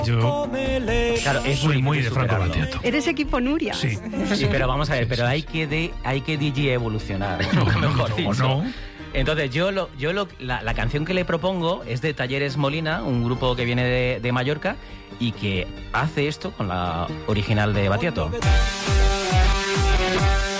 Yo Claro, es soy muy de Franco superarlo. Battiato. ¿Eres equipo Nuria? Sí. Sí, pero vamos a ver, pero hay que DJ evolucionar, mejor dicho. No. Entonces, la canción que le propongo es de Talleres Molina, un grupo que viene de Mallorca y que hace esto con la original de Battiato.